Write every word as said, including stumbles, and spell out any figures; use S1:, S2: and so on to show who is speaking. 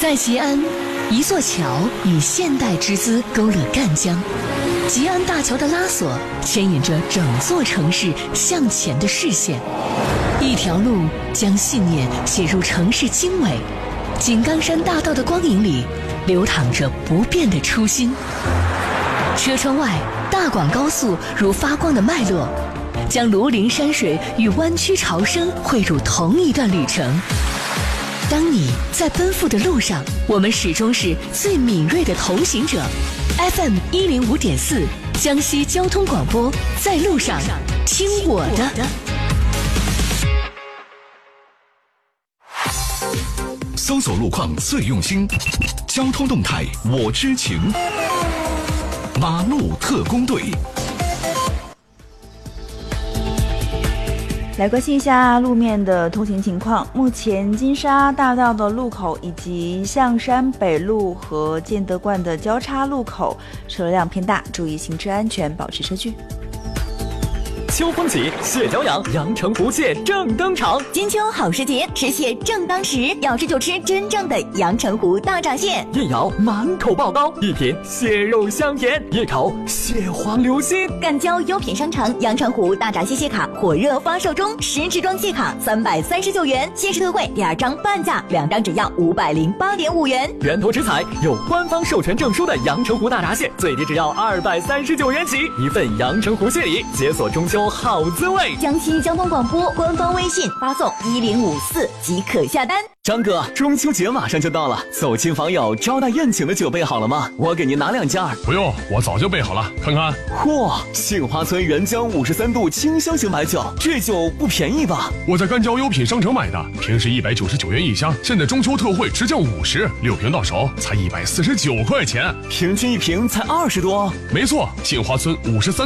S1: 在吉安，一座桥以现代之姿勾勒赣江。吉安大桥的拉索牵引着整座城市向前的视线，一条路将信念写入城市经纬。井冈山大道的光影里，流淌着不变的初心。车窗外，大广高速如发光的脉络，将庐陵山水与湾区潮生汇入同一段旅程。当你在奔赴的路上，我们始终是最敏锐的同行者。F M 一零五点四，江西交通广播，在路上听我的。
S2: 搜索路况最用心，交通动态我知情。马路特工队。
S3: 来关心一下路面的通行情况。目前金沙大道的路口以及象山北路和建德观的交叉路口车流量偏大，注意行车安全，保持车距。
S4: 秋风起，蟹脚痒，阳澄湖蟹正登场。
S5: 金秋好时节，吃蟹正当时，要吃就吃真正的阳澄湖大闸蟹。
S4: 一咬满口爆膏，一品蟹肉香甜，一口蟹黄流心。
S5: 赣交优品商城阳澄湖大闸蟹蟹卡火热发售中，十支装蟹卡三百三十九元，限时特惠，第二张半价，两张只要五百零八点五元。
S4: 源头直采有官方授权证书的阳澄湖大闸蟹，最低只要二百三十九元起，一份阳澄湖蟹礼，解锁中秋好滋味。
S5: 江西交通广播官方微信发送一零五四即可下单。
S4: 张哥，中秋节马上就到了，走亲访友、招待宴请的酒备好了吗？我给您拿两件儿。
S6: 不用，我早就备好了，看看。
S4: 嚯，杏花村原浆五十三度清香型白酒，这酒不便宜吧？
S6: 我在赣交优品商城买的，平时一百九十九元一箱，现在中秋特惠直降五十，六瓶到手才一百四十九块钱，
S4: 平均一瓶才二十多。
S6: 没错，杏花村五十三。